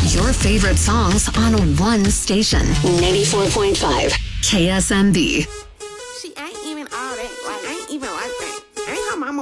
Your favorite songs on one station. 94.5 KSMB. She ain't even all that. Like, I ain't even like that. Ain't her mama